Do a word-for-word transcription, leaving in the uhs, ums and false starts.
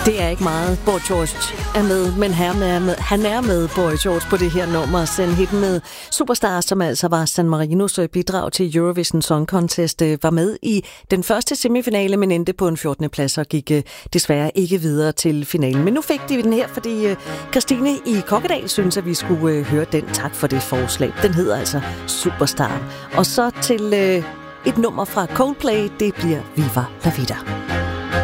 Det er ikke meget. Boy George er med, men han er med, han er med Boy George på det her nummer. Send hit med Superstar, som altså var San Marinos bidrag til Eurovision Song Contest, var med i den første semifinale, men endte på en fjortende plads og gik desværre ikke videre til finalen. Men nu fik de den her, fordi Christine i Kokkedal synes, at vi skulle høre den. Tak for det forslag. Den hedder altså Superstar. Og så til et nummer fra Coldplay, det bliver Viva La Vida.